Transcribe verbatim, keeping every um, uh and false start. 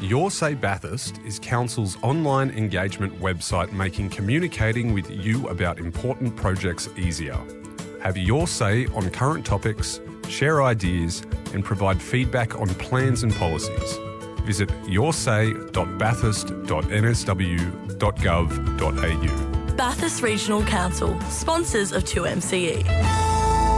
Your Say Bathurst is Council's online engagement website making communicating with you about important projects easier. Have your say on current topics, share ideas and provide feedback on plans and policies. Visit your say dot bathurst dot n s w dot gov dot a u. Bathurst Regional Council, sponsors of two M C E.